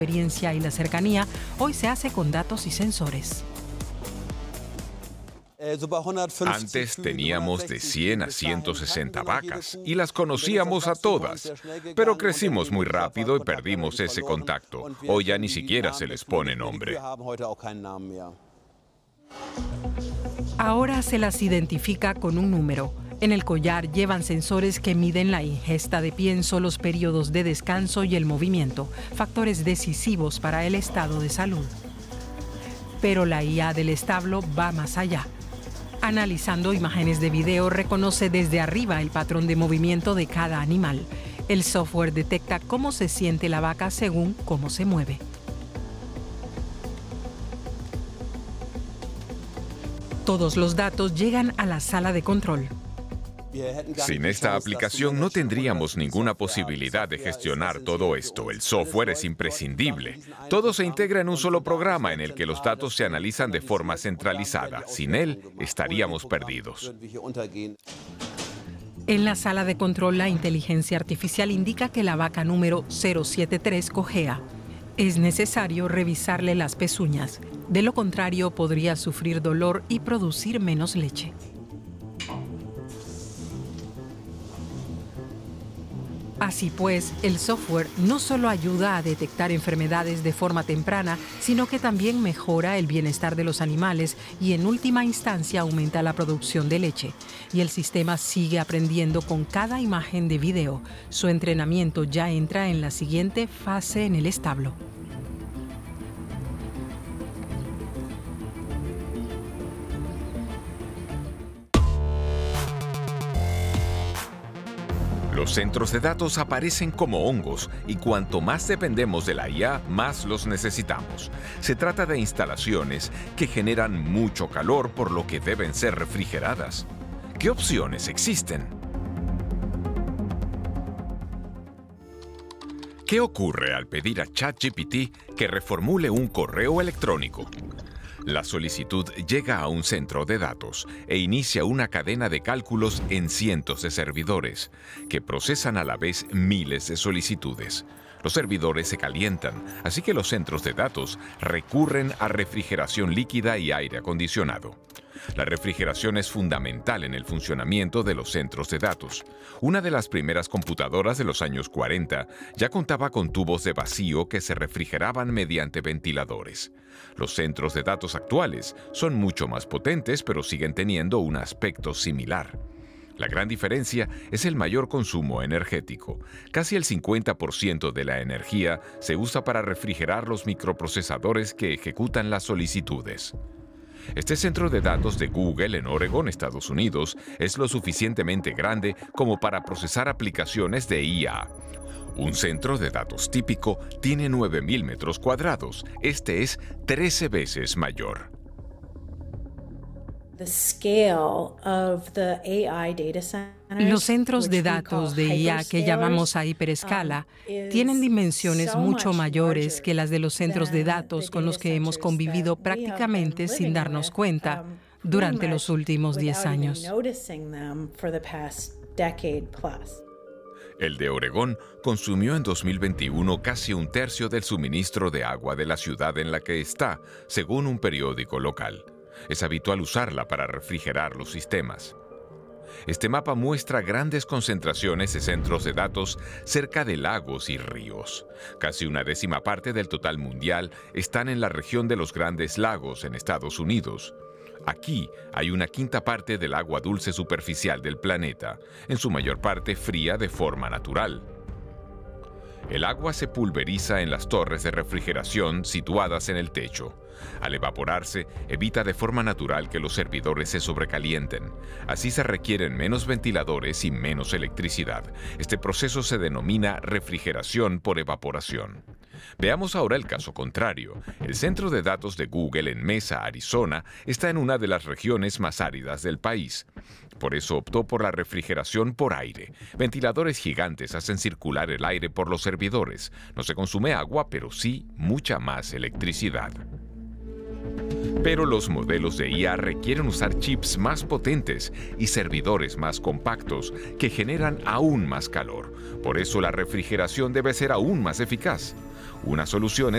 experiencia y la cercanía, hoy se hace con datos y sensores. Antes teníamos de 100 a 160 vacas y las conocíamos a todas, pero crecimos muy rápido y perdimos ese contacto. Hoy ya ni siquiera se les pone nombre. Ahora se las identifica con un número. En el collar llevan sensores que miden la ingesta de pienso, los periodos de descanso y el movimiento, factores decisivos para el estado de salud. Pero la IA del establo va más allá. Analizando imágenes de video, reconoce desde arriba el patrón de movimiento de cada animal. El software detecta cómo se siente la vaca según cómo se mueve. Todos los datos llegan a la sala de control. Sin esta aplicación no tendríamos ninguna posibilidad de gestionar todo esto. El software es imprescindible. Todo se integra en un solo programa en el que los datos se analizan de forma centralizada. Sin él, estaríamos perdidos. En la sala de control, la inteligencia artificial indica que la vaca número 073 cojea. Es necesario revisarle las pezuñas. De lo contrario, podría sufrir dolor y producir menos leche. Así pues, el software no solo ayuda a detectar enfermedades de forma temprana, sino que también mejora el bienestar de los animales y en última instancia aumenta la producción de leche. Y el sistema sigue aprendiendo con cada imagen de video. Su entrenamiento ya entra en la siguiente fase en el establo. Los centros de datos aparecen como hongos y cuanto más dependemos de la IA, más los necesitamos. Se trata de instalaciones que generan mucho calor, por lo que deben ser refrigeradas. ¿Qué opciones existen? ¿Qué ocurre al pedir a ChatGPT que reformule un correo electrónico? La solicitud llega a un centro de datos e inicia una cadena de cálculos en cientos de servidores, que procesan a la vez miles de solicitudes. Los servidores se calientan, así que los centros de datos recurren a refrigeración líquida y aire acondicionado. La refrigeración es fundamental en el funcionamiento de los centros de datos. Una de las primeras computadoras de los años 40 ya contaba con tubos de vacío que se refrigeraban mediante ventiladores. Los centros de datos actuales son mucho más potentes, pero siguen teniendo un aspecto similar. La gran diferencia es el mayor consumo energético. Casi el 50% de la energía se usa para refrigerar los microprocesadores que ejecutan las solicitudes. Este centro de datos de Google en Oregon, Estados Unidos, es lo suficientemente grande como para procesar aplicaciones de IA. Un centro de datos típico tiene 9.000 metros cuadrados. Este es 13 veces mayor. Los centros de datos de IA que llamamos a hiperescala tienen dimensiones mucho mayores que las de los centros de datos con los que hemos convivido prácticamente sin darnos cuenta durante los últimos 10 años. El de Oregón consumió en 2021 casi un tercio del suministro de agua de la ciudad en la que está, según un periódico local. Es habitual usarla para refrigerar los sistemas. Este mapa muestra grandes concentraciones de centros de datos cerca de lagos y ríos. Casi una décima parte del total mundial están en la región de los Grandes Lagos en Estados Unidos. Aquí hay una quinta parte del agua dulce superficial del planeta, en su mayor parte fría de forma natural. El agua se pulveriza en las torres de refrigeración situadas en el techo. Al evaporarse, evita de forma natural que los servidores se sobrecalienten. Así se requieren menos ventiladores y menos electricidad. Este proceso se denomina refrigeración por evaporación. Veamos ahora el caso contrario. El centro de datos de Google en Mesa, Arizona, está en una de las regiones más áridas del país. Por eso optó por la refrigeración por aire. Ventiladores gigantes hacen circular el aire por los servidores. No se consume agua, pero sí mucha más electricidad. Pero los modelos de IA requieren usar chips más potentes y servidores más compactos que generan aún más calor. Por eso la refrigeración debe ser aún más eficaz. Una solución es